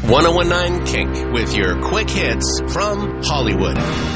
1019 Kink with your quick hits from Hollywood.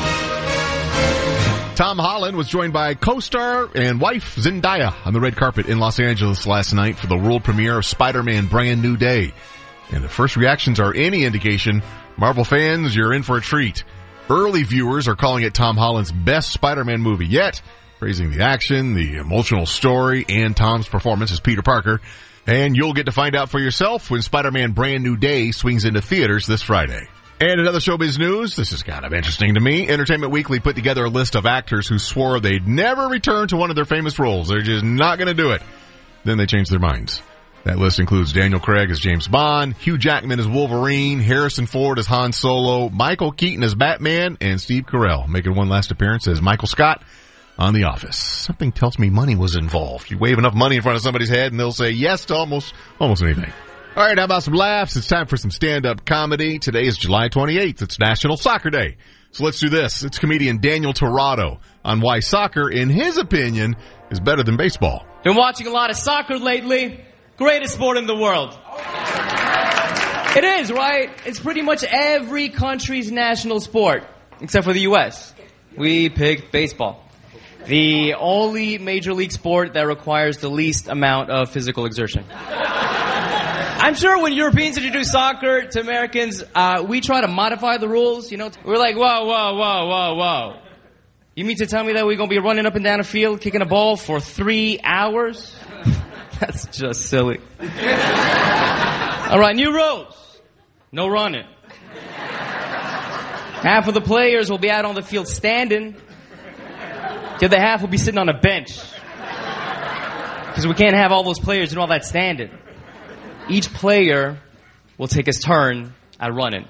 Tom Holland was joined by co-star and wife Zendaya on the red carpet in Los Angeles last night for the world premiere of Spider-Man Brand New Day. And the first reactions are any indication, Marvel fans, you're in for a treat. Early viewers are calling it Tom Holland's best Spider-Man movie yet, praising the action, the emotional story, and Tom's performance as Peter Parker. And you'll get to find out for yourself when Spider-Man Brand New Day swings into theaters this Friday. And in other showbiz news, this is kind of interesting to me. Entertainment Weekly put together a list of actors who swore they'd never return to one of their famous roles. They're just not going to do it. Then they changed their minds. That list includes Daniel Craig as James Bond, Hugh Jackman as Wolverine, Harrison Ford as Han Solo, Michael Keaton as Batman, and Steve Carell making one last appearance as Michael Scott on The Office. Something tells me money was involved. You wave enough money in front of somebody's head and they'll say yes to almost anything. All right, how about some laughs? It's time for some stand-up comedy. Today is July 28th. It's National Soccer Day. So let's do this. It's comedian Daniel Torado on why soccer, in his opinion, is better than baseball. Been watching a lot of soccer lately. Greatest sport in the world. It is, right? It's pretty much every country's national sport, except for the U.S. We picked baseball. The only major league sport that requires the least amount of physical exertion. I'm sure when Europeans introduce soccer to Americans, we try to modify the rules, you know. We're like, whoa. You mean to tell me that we're going to be running up and down a field, kicking a ball for 3 hours? That's just silly. All right, new rules. No running. Half of the players will be out on the field standing. The other half will be sitting on a bench. Because we can't have all those players and all that standing. Each player will take his turn at running.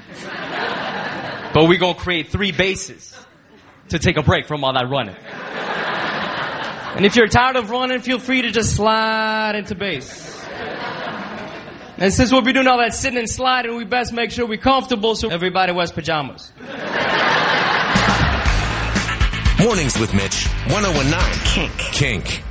But we're going to create 3 bases to take a break from all that running. And if you're tired of running, feel free to just slide into base. And since we'll be doing all that sitting and sliding, we best make sure we're comfortable so everybody wears pajamas. Mornings with Mitch, 1019 Kink.